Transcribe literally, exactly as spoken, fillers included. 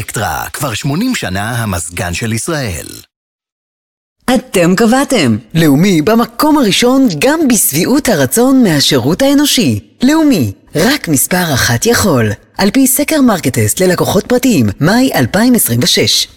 אלקטרה, כבר שמונים שנה המזגן של ישראל. אתם קבעתם. לאומי במקום הראשון גם בסביעות הרצון מהשירות האנושי. לאומי, רק מספר אחת יכול. על פי סקר מרקטסט ללקוחות פרטיים, מאי אלפיים עשרים ושש.